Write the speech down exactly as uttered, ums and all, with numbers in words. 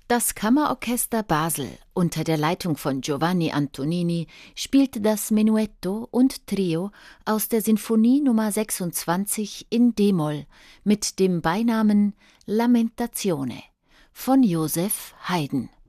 Das Kammerorchester Basel unter der Leitung von Giovanni Antonini spielte das Menuetto und Trio aus der Sinfonie Nummer sechsundzwanzig in d-Moll mit dem Beinamen Lamentazione von Joseph Haydn.